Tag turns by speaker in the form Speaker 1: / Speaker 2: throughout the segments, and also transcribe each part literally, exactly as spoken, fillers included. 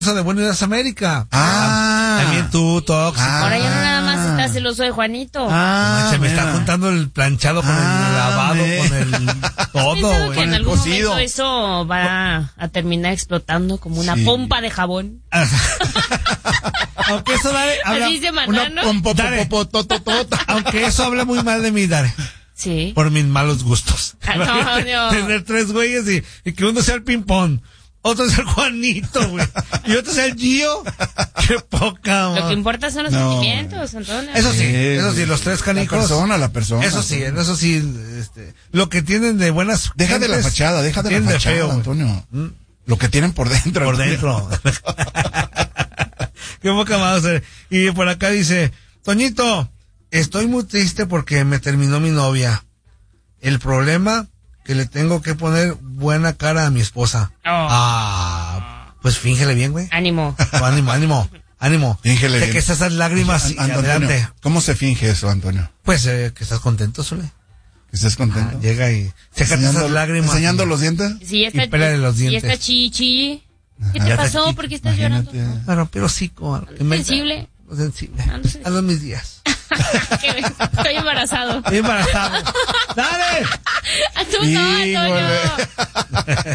Speaker 1: de Buenos Días América.
Speaker 2: Ah.
Speaker 1: También tú, tóxico.
Speaker 2: Ah.
Speaker 3: Ahora ya no nada más está celoso de Juanito.
Speaker 2: Ah,
Speaker 1: se me
Speaker 2: mira.
Speaker 1: está juntando el planchado con
Speaker 2: Ah,
Speaker 1: el lavado,
Speaker 2: me-
Speaker 1: con el todo,
Speaker 3: Pensaba
Speaker 1: güey.
Speaker 3: que en
Speaker 2: el
Speaker 3: algún
Speaker 2: cocido.
Speaker 3: momento eso va a terminar explotando como una
Speaker 2: Sí.
Speaker 3: pompa de jabón.
Speaker 1: Aunque eso dale, habla,
Speaker 3: Así se
Speaker 2: Una
Speaker 3: mandan,
Speaker 2: pom, pom,
Speaker 1: Dale.
Speaker 2: pom, pom, to, to, to.
Speaker 1: aunque eso habla muy mal de mí, Dare,
Speaker 3: Sí.
Speaker 1: por mis malos gustos.
Speaker 3: Ah, no, no.
Speaker 1: Tener tres güeyes y, y que uno sea el ping-pong, otro sea el Juanito, güey, y otro sea el Gio. Qué poca,
Speaker 3: Lo que
Speaker 1: man.
Speaker 3: importa son los
Speaker 2: No.
Speaker 3: sentimientos, Antonio.
Speaker 1: Eso sí,
Speaker 2: Sí,
Speaker 1: eso sí,
Speaker 2: sí.
Speaker 1: los tres
Speaker 2: La
Speaker 1: canicos.
Speaker 2: persona, la persona.
Speaker 1: Eso sí, eso sí, este, lo que tienen de buenas.
Speaker 2: Deja de la
Speaker 1: gentes,
Speaker 2: fachada, deja de la
Speaker 1: tienen
Speaker 2: fachada,
Speaker 1: feo, güey.
Speaker 2: Antonio.
Speaker 1: ¿Mm?
Speaker 2: Lo que tienen por dentro.
Speaker 1: Por
Speaker 2: Antonio.
Speaker 1: dentro. Qué poca madre. Y por acá dice, Toñito, estoy muy triste porque me terminó mi novia. El problema, que le tengo que poner buena cara a mi esposa.
Speaker 3: Oh.
Speaker 1: Ah, pues fíngele bien, güey.
Speaker 3: Ánimo.
Speaker 1: Ánimo, ánimo, ánimo.
Speaker 2: Fíngele
Speaker 1: De
Speaker 2: bien.
Speaker 1: que esas lágrimas y
Speaker 2: An- Antonio,
Speaker 1: adelante.
Speaker 2: ¿cómo se finge eso, Antonio?
Speaker 1: Pues eh, que estás contento, Sole.
Speaker 2: ¿Que estés contento?
Speaker 1: Ah, llega y sécate
Speaker 2: Enseñando-
Speaker 1: esas lágrimas.
Speaker 2: ¿Enseñando los dientes?
Speaker 3: Si ya está,
Speaker 1: Y pélale los
Speaker 3: si ya
Speaker 1: dientes.
Speaker 3: está chichi. ¿Qué
Speaker 2: Ajá.
Speaker 3: te
Speaker 1: Ya
Speaker 3: pasó?
Speaker 1: está-
Speaker 3: ¿Por qué estás
Speaker 2: imagínate.
Speaker 3: llorando?
Speaker 1: Me rompió el hocico. que me-
Speaker 3: Sensible.
Speaker 1: Sensible.
Speaker 3: Ando sensible.
Speaker 1: A los mis días.
Speaker 3: Que me- Estoy embarazado.
Speaker 1: Estoy embarazado. ¡Dale!
Speaker 3: A tú no,
Speaker 2: Híjole.
Speaker 3: Antonio.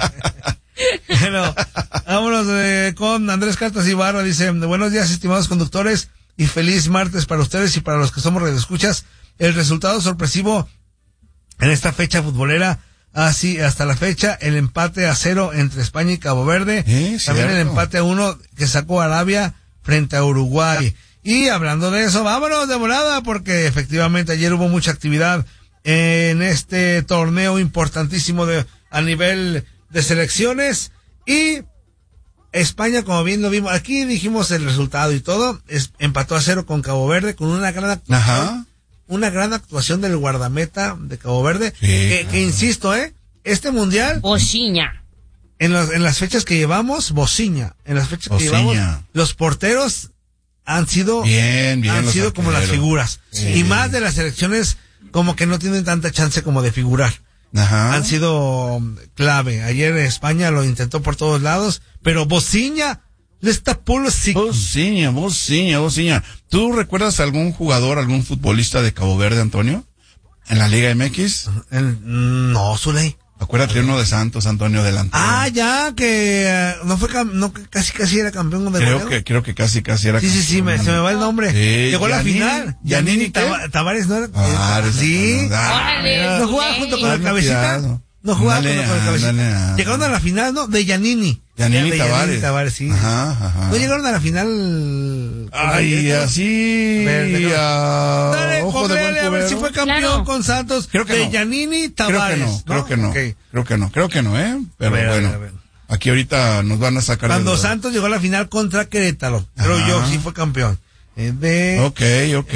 Speaker 1: Bueno, vámonos eh, con Andrés Cartas Ibarra. Dice, buenos días, estimados conductores, y feliz martes para ustedes y para los que somos radioescuchas. El resultado sorpresivo en esta fecha futbolera, así hasta la fecha, el empate a cero entre España y Cabo Verde.
Speaker 2: Eh,
Speaker 1: También el
Speaker 2: cierto.
Speaker 1: empate a uno que sacó Arabia frente a Uruguay. Y hablando de eso, vámonos de volada, porque efectivamente ayer hubo mucha actividad en este torneo importantísimo de a nivel de selecciones. Y España, como bien lo vimos, aquí dijimos el resultado y todo, es, empató a cero con Cabo Verde con una gran actuación,
Speaker 2: Ajá.
Speaker 1: una gran actuación del guardameta de Cabo Verde,
Speaker 2: Sí,
Speaker 1: que,
Speaker 2: claro.
Speaker 1: que insisto, eh, este mundial,
Speaker 3: Bociña.
Speaker 1: en, los, en las fechas que llevamos, Bociña, en las fechas que
Speaker 2: Bociña.
Speaker 1: llevamos, los porteros han sido,
Speaker 2: Bien, bien.
Speaker 1: han
Speaker 2: los
Speaker 1: sido como las
Speaker 2: arqueros.
Speaker 1: figuras,
Speaker 2: Sí.
Speaker 1: y más de las selecciones como que no tienen tanta chance como de figurar.
Speaker 2: Ajá.
Speaker 1: Han sido clave. Ayer España lo intentó por todos lados, pero Bociña les tapó los hocico.
Speaker 2: Bociña, Bociña, Bociña. ¿Tú recuerdas algún jugador, algún futbolista de Cabo Verde, Antonio? En la Liga M X.
Speaker 1: El- no, Zuley.
Speaker 2: Acuérdate uno de Santos, Antonio, delantero.
Speaker 1: Ah, ya, que eh, no fue, cam- no, que casi casi era campeón de
Speaker 2: Creo
Speaker 1: goleo.
Speaker 2: que, creo que casi, casi era.
Speaker 1: Sí, sí, sí, me, se me va el nombre.
Speaker 2: Sí,
Speaker 1: Llegó a la
Speaker 2: Giannini.
Speaker 1: final.
Speaker 2: ¿Giannini
Speaker 1: Giannini
Speaker 2: qué?
Speaker 1: Tava- Tavares, ¿no era?
Speaker 2: Ah, eres
Speaker 1: sí.
Speaker 2: Antonio. Ah,
Speaker 3: Órale.
Speaker 2: mira.
Speaker 1: No jugaba
Speaker 3: Zuley.
Speaker 1: junto con el
Speaker 2: Hazme
Speaker 1: cabecita.
Speaker 2: cuidado.
Speaker 1: No jugaba
Speaker 2: Ándale,
Speaker 1: junto con el cabecita.
Speaker 2: ándale, ándale.
Speaker 1: Llegaron a la final, ¿no? De Giannini.
Speaker 2: Giannini
Speaker 1: De
Speaker 2: Tavares.
Speaker 1: Tavares, sí.
Speaker 2: Ajá, ajá.
Speaker 1: No llegaron a la final. con
Speaker 2: Ay,
Speaker 1: el directo?
Speaker 2: así.
Speaker 1: Verde, no.
Speaker 2: a
Speaker 1: Dale,
Speaker 2: ojo de buen
Speaker 1: cóbrele, a ver
Speaker 2: cubero.
Speaker 1: si fue campeón
Speaker 3: Claro.
Speaker 1: con Santos.
Speaker 2: Creo que
Speaker 1: de
Speaker 2: no.
Speaker 1: Giannini
Speaker 2: Creo
Speaker 1: Tavares.
Speaker 2: que no, creo que no.
Speaker 1: Ok.
Speaker 2: Creo que no, creo que no, ¿eh? Pero
Speaker 1: A ver, a ver,
Speaker 2: bueno.
Speaker 1: a ver.
Speaker 2: Aquí ahorita nos van a sacar.
Speaker 1: Cuando
Speaker 2: de duda.
Speaker 1: Santos llegó a la final contra Querétaro, creo
Speaker 2: Ajá.
Speaker 1: yo, sí fue campeón. Eh, de...
Speaker 2: Ok, ok.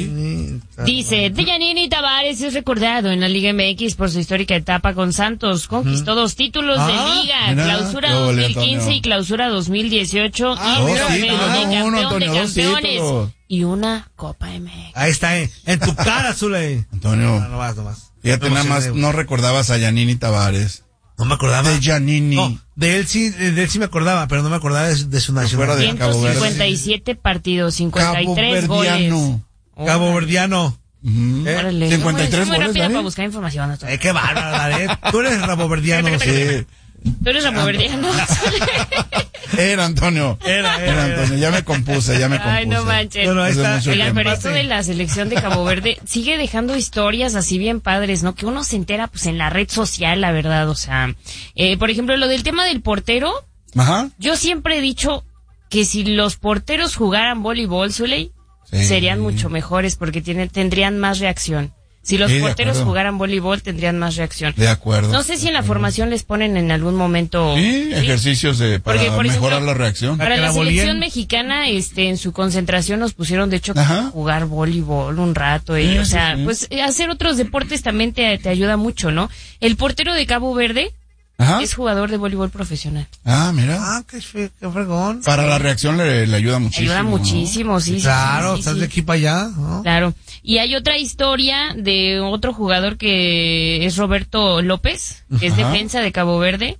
Speaker 3: Dice, Giannini Tavares es recordado en la Liga M X por su histórica etapa con Santos. Conquistó dos títulos
Speaker 1: Ah,
Speaker 3: de Liga,
Speaker 2: mira,
Speaker 3: Clausura
Speaker 2: qué ole,
Speaker 3: dos mil quince
Speaker 2: Antonio.
Speaker 3: y Clausura dos mil dieciocho.
Speaker 1: Ah,
Speaker 3: y un
Speaker 1: mira,
Speaker 3: trofeo
Speaker 1: títulos,
Speaker 3: de
Speaker 1: ah,
Speaker 3: campeón
Speaker 2: uno,
Speaker 3: de
Speaker 2: Antonio, dos
Speaker 3: campeones.
Speaker 2: títulos.
Speaker 3: Y una Copa M X.
Speaker 1: Ahí está, eh, en tu cara, Zuley.
Speaker 2: Antonio,
Speaker 1: No, no más, no más.
Speaker 2: fíjate,
Speaker 1: Me
Speaker 2: nada más
Speaker 1: emocioné,
Speaker 2: no recordabas a Giannini Tavares.
Speaker 1: No me acordaba.
Speaker 2: De Giannini.
Speaker 1: No, de él sí, de él sí me acordaba, pero no me acordaba de, su- de su
Speaker 2: fuera
Speaker 1: nacionalidad.
Speaker 2: de Cabo Verde.
Speaker 3: ciento cincuenta y siete partidos, cincuenta y tres goles.
Speaker 2: Caboverdiano.
Speaker 1: Cabo Verdiano.
Speaker 2: Ujú.
Speaker 1: ¿Eh?
Speaker 3: Órale.
Speaker 2: cincuenta y tres
Speaker 3: Soy muy
Speaker 2: goles,
Speaker 3: rápida
Speaker 2: Dani.
Speaker 3: para buscar información. Antonio.
Speaker 1: Eh, qué bárbara, eh. Tú eres raboverdiano.
Speaker 2: Sí,
Speaker 3: Tú eres ramoverdiano.
Speaker 2: era Antonio.
Speaker 1: Era, era,
Speaker 2: Era
Speaker 1: era.
Speaker 2: Antonio. Ya me compuse, ya me compuse.
Speaker 3: Ay, no manches.
Speaker 1: Bueno, ahí
Speaker 2: Hace
Speaker 1: está.
Speaker 2: mucho
Speaker 3: Oigan,
Speaker 2: tiempo.
Speaker 3: pero esto de la selección de Cabo Verde sigue dejando historias así bien padres, ¿no? Que uno se entera pues en la red social, la verdad, o sea, eh, por ejemplo, lo del tema del portero,
Speaker 2: Ajá.
Speaker 3: yo siempre he dicho que si los porteros jugaran voleibol, Zuley,
Speaker 2: Sí.
Speaker 3: serían mucho mejores porque tienen, tendrían más reacción. Si los
Speaker 2: Sí, de
Speaker 3: porteros
Speaker 2: acuerdo.
Speaker 3: jugaran voleibol, tendrían más reacción.
Speaker 2: De acuerdo.
Speaker 3: No sé si en la formación les ponen en algún momento...
Speaker 2: Sí, ejercicios de, para
Speaker 3: Porque, por
Speaker 2: mejorar
Speaker 3: ejemplo,
Speaker 2: la reacción.
Speaker 3: Para
Speaker 1: que
Speaker 3: la
Speaker 1: la
Speaker 3: selección
Speaker 1: volían.
Speaker 3: mexicana, este, en su concentración nos pusieron, de hecho,
Speaker 2: Ajá.
Speaker 3: a jugar voleibol un rato. Y,
Speaker 2: Sí,
Speaker 3: o sea,
Speaker 2: sí, sí.
Speaker 3: pues eh, hacer otros deportes también te, te ayuda mucho, ¿no? El portero de Cabo Verde
Speaker 2: Ajá.
Speaker 3: es jugador de voleibol profesional.
Speaker 2: Ah, mira.
Speaker 1: Ah, qué, fe- qué fregón.
Speaker 2: Para la reacción le, le ayuda muchísimo.
Speaker 3: Ayuda muchísimo, sí. sí,
Speaker 1: Claro,
Speaker 3: sí, sí,
Speaker 1: estás
Speaker 3: sí.
Speaker 1: de aquí para allá, ¿no?
Speaker 3: Claro. Y hay otra historia de otro jugador que es Roberto López, que es
Speaker 2: Ajá.
Speaker 3: defensa de Cabo Verde.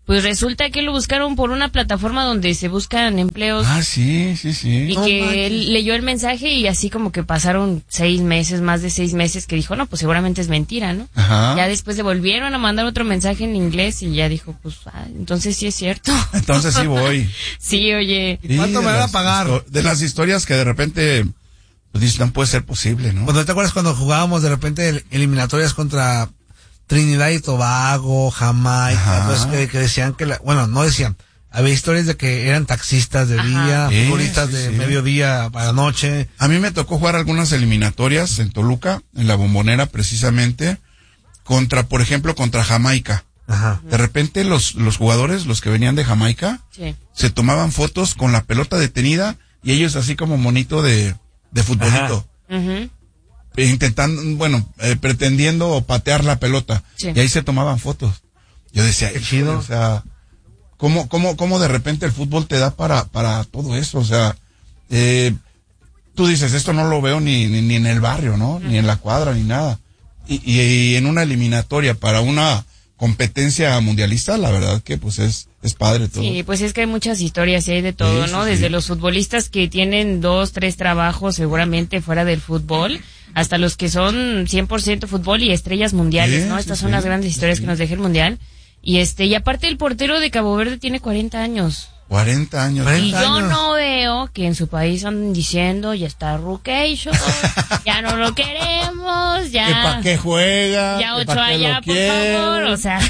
Speaker 3: Pues resulta que lo buscaron por una plataforma donde se buscan empleos.
Speaker 2: Ah, sí, sí, sí.
Speaker 3: Y
Speaker 1: No
Speaker 3: que
Speaker 1: manches.
Speaker 3: él leyó el mensaje y así como que pasaron seis meses, más de seis meses, que dijo, no, pues seguramente es mentira, ¿no?
Speaker 2: Ajá.
Speaker 3: Ya después se volvieron a mandar otro mensaje en inglés y ya dijo, pues, ah, entonces sí es cierto.
Speaker 2: Entonces sí voy.
Speaker 3: Sí, oye.
Speaker 1: ¿Y cuánto
Speaker 2: Sí,
Speaker 1: me
Speaker 2: de
Speaker 1: van a
Speaker 2: las
Speaker 1: pagar?
Speaker 2: histo- De las historias que de repente, pues dices, no puede ser posible, ¿no?
Speaker 1: Pues, ¿no te acuerdas cuando jugábamos de repente el- eliminatorias contra Trinidad y Tobago, Jamaica?
Speaker 2: Ajá.
Speaker 1: Pues que, que decían que, la, bueno, no decían, había historias de que eran taxistas de
Speaker 3: Ajá.
Speaker 1: día,
Speaker 2: Sí,
Speaker 1: futbolistas
Speaker 2: sí,
Speaker 1: de
Speaker 2: sí.
Speaker 1: mediodía para noche.
Speaker 2: A mí me tocó jugar algunas eliminatorias en Toluca, en la Bombonera precisamente, contra, por ejemplo, contra Jamaica.
Speaker 1: Ajá.
Speaker 2: De repente los, los jugadores, los que venían de Jamaica,
Speaker 3: Sí.
Speaker 2: se tomaban fotos con la pelota detenida y ellos así como monito de, de futbolito.
Speaker 3: Ujú.
Speaker 2: E intentando, bueno, eh, pretendiendo patear la pelota.
Speaker 3: Sí.
Speaker 2: Y ahí se tomaban fotos. Yo decía,
Speaker 1: Qué chido.
Speaker 2: o sea, ¿cómo, cómo, cómo de repente el fútbol te da para, para todo eso? O sea, eh, tú dices, esto no lo veo ni, ni, ni en el barrio, ¿no? Ni en la cuadra, ni nada. Y, y, y en una eliminatoria para una competencia mundialista, la verdad que pues es, es padre todo.
Speaker 3: Sí, pues es que hay muchas historias y hay de todo,
Speaker 2: Sí,
Speaker 3: ¿no?
Speaker 2: sí,
Speaker 3: Desde
Speaker 2: sí.
Speaker 3: los futbolistas que tienen dos, tres trabajos seguramente fuera del fútbol, hasta los que son cien por ciento fútbol y estrellas mundiales,
Speaker 2: Sí,
Speaker 3: ¿no?
Speaker 2: sí,
Speaker 3: Estas
Speaker 2: sí.
Speaker 3: son las grandes historias
Speaker 2: Sí.
Speaker 3: que nos deja el mundial. Y este, y aparte el portero de Cabo Verde tiene cuarenta años.
Speaker 2: cuarenta años.
Speaker 1: cuarenta
Speaker 3: Y yo
Speaker 1: años.
Speaker 3: no veo que en su país andan diciendo, ya está Rucation, ya no lo queremos, ya.
Speaker 2: ¿Que para qué juega?
Speaker 3: Ya
Speaker 2: ¿Que
Speaker 3: ocho
Speaker 2: pa' qué
Speaker 3: allá,
Speaker 2: lo
Speaker 3: por
Speaker 2: quiere?
Speaker 3: favor, o sea.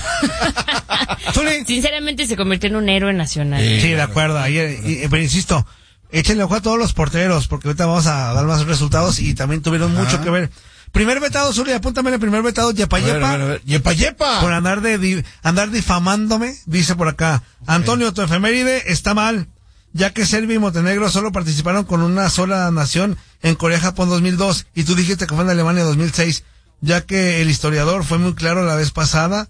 Speaker 1: Zuli.
Speaker 3: Sinceramente se convirtió en un héroe nacional.
Speaker 2: Sí.
Speaker 1: Sí, de acuerdo. Ayer, y- pero insisto, échenle ojo a todos los porteros, porque ahorita vamos a dar más resultados y también tuvieron
Speaker 2: Ajá.
Speaker 1: mucho que ver. Primer vetado, Zuli, apúntame el primer vetado, Yepa
Speaker 2: A ver, a
Speaker 1: Yepa,
Speaker 2: ver, a ver. ¡Yepa, yepa!
Speaker 1: por andar de di- andar difamándome, dice por acá. Antonio, tu efeméride está mal, ya que Serbia y Montenegro solo participaron con una sola nación en Corea-Japón dos mil dos, y tú dijiste que fue en Alemania dos mil seis, ya que el historiador fue muy claro la vez pasada,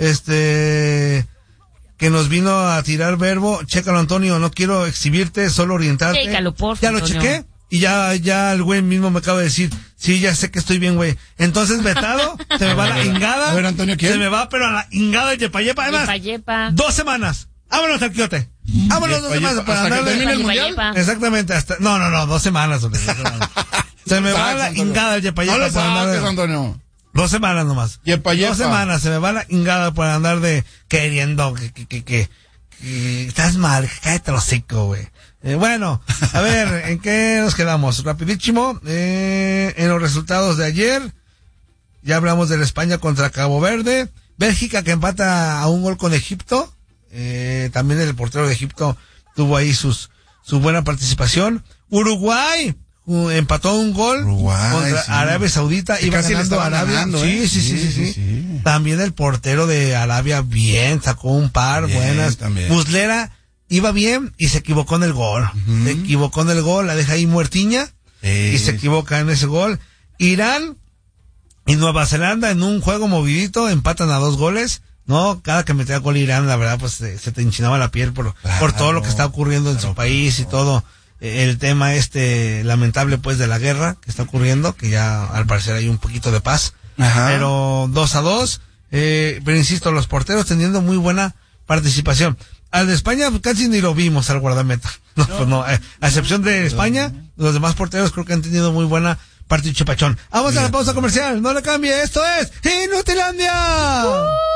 Speaker 1: este... que nos vino a tirar verbo. Chécalo, Antonio, no quiero exhibirte, solo orientarte.
Speaker 3: Chécalo, por
Speaker 1: Ya lo
Speaker 3: Antonio.
Speaker 1: chequé y ya, ya el güey mismo me acaba de decir, sí, ya sé que estoy bien, güey. Entonces, vetado, se me va la ingada.
Speaker 2: A ver, Antonio, ¿quién?
Speaker 1: Se me va, pero a la ingada de Yepa Yepa. Además,
Speaker 3: Yepa, yepa.
Speaker 1: dos semanas. Vámonos al quiote. Vámonos dos
Speaker 2: Yepa,
Speaker 1: semanas
Speaker 2: yepa,
Speaker 1: para
Speaker 2: hasta que
Speaker 1: andar de-
Speaker 2: termine el
Speaker 3: Yepa,
Speaker 2: mundial.
Speaker 3: yepa.
Speaker 1: Exactamente, hasta, no, no, no, dos semanas. hombre, dos semanas. Se me va la ingada el Yepa
Speaker 2: No
Speaker 1: Yepa
Speaker 2: le
Speaker 1: para andar de-
Speaker 2: saques, Antonio.
Speaker 1: Dos semanas nomás.
Speaker 2: Yepa, yepa.
Speaker 1: Dos semanas, se me va la ingada por andar de queriendo que, que, que, que, que estás mal, cállate el hocico, güey. Eh, bueno, a ver, ¿en qué nos quedamos? Rapidísimo, eh, en los resultados de ayer, ya hablamos de la España contra Cabo Verde, Bélgica que empata a un gol con Egipto, eh, también el portero de Egipto tuvo ahí sus, su buena participación, Uruguay, uh, empató un gol
Speaker 2: Uruguay,
Speaker 1: contra
Speaker 2: sí.
Speaker 1: Arabia Saudita,
Speaker 2: Que
Speaker 1: iba
Speaker 2: casi le
Speaker 1: ganando
Speaker 2: estaban
Speaker 1: Arabia.
Speaker 2: ganando,
Speaker 1: sí,
Speaker 2: ¿eh?
Speaker 1: sí, sí, sí,
Speaker 2: Sí,
Speaker 1: sí,
Speaker 2: sí, sí.
Speaker 1: También el portero de Arabia bien, sacó un par
Speaker 2: Bien,
Speaker 1: buenas.
Speaker 2: también.
Speaker 1: Muslera iba bien y se equivocó en el gol.
Speaker 2: Ujú.
Speaker 1: Se equivocó en el gol, la deja ahí muertiña
Speaker 2: Sí,
Speaker 1: y se
Speaker 2: sí.
Speaker 1: equivoca en ese gol. Irán y Nueva Zelanda en un juego movidito empatan a dos goles. No, cada que metía gol Irán, la verdad, pues se, se te enchinaba la piel por,
Speaker 2: Claro,
Speaker 1: por todo lo que está ocurriendo en su
Speaker 2: claro,
Speaker 1: país y todo. Eh, El tema este lamentable pues de la guerra que está ocurriendo, que ya al parecer hay un poquito de paz.
Speaker 2: Ajá.
Speaker 1: Pero dos a dos, eh, pero insisto, los porteros teniendo muy buena participación. Al de España pues, casi ni lo vimos al guardameta. No, pues no, eh, a excepción de España, los demás porteros creo que han tenido muy buena participación. Vamos a la pausa comercial, no le cambie, esto es Inutilandia.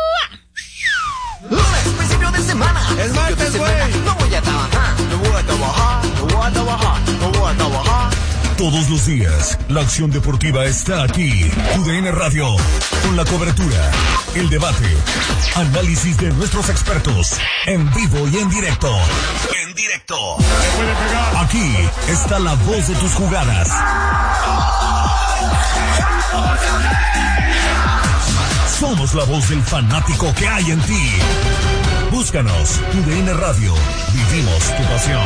Speaker 4: Lunes, principio de semana.
Speaker 1: Es martes,
Speaker 4: Fin de
Speaker 1: güey.
Speaker 4: semana, no voy a trabajar. No voy a trabajar. No voy a trabajar. No voy a trabajar.
Speaker 5: Todos los días, la acción deportiva está aquí. U D N Radio, con la cobertura, el debate, análisis de nuestros expertos, en vivo y en directo. En directo. Aquí está la voz de tus jugadas. Somos la voz del fanático que hay en ti. Búscanos, U D N Radio. Vivimos tu pasión.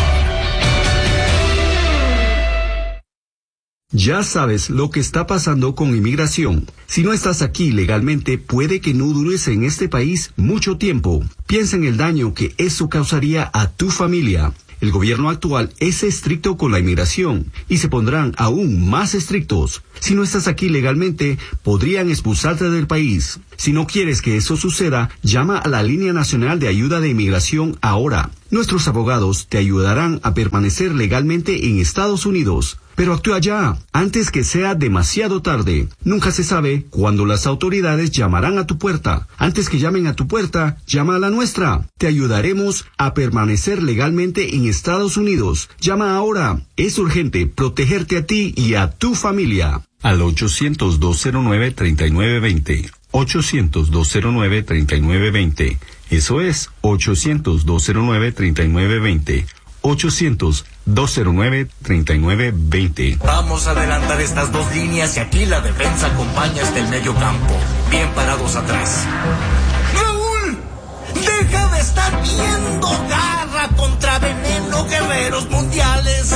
Speaker 6: Ya sabes lo que está pasando con inmigración. Si no estás aquí legalmente, puede que no dures en este país mucho tiempo. Piensa en el daño que eso causaría a tu familia. El gobierno actual es estricto con la inmigración y se pondrán aún más estrictos. Si no estás aquí legalmente, podrían expulsarte del país. Si no quieres que eso suceda, llama a la Línea Nacional de Ayuda de Inmigración ahora. Nuestros abogados te ayudarán a permanecer legalmente en Estados Unidos. Pero actúa ya, antes que sea demasiado tarde. Nunca se sabe cuándo las autoridades llamarán a tu puerta. Antes que llamen a tu puerta, llama a la nuestra. Te ayudaremos a permanecer legalmente en Estados Unidos. Llama ahora. Es urgente protegerte a ti y a tu familia. Al ochocientos, dos cero nueve, treinta y nueve veinte. ochocientos, dos cero nueve, treinta y nueve veinte. Eso es ochocientos, dos cero nueve, treinta y nueve veinte. ochocientos, dos cero nueve, treinta y nueve veinte.
Speaker 7: Vamos a adelantar estas dos líneas y aquí la defensa acompaña hasta el medio campo. Bien parados atrás. ¡Raúl! ¡Deja de estar viendo Garra contra Veneno, Guerreros Mundiales!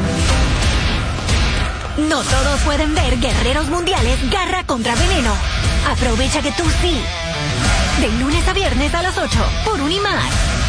Speaker 8: No todos pueden ver Guerreros Mundiales Garra contra Veneno. Aprovecha que tú sí. De lunes a viernes a las ocho por Unimás.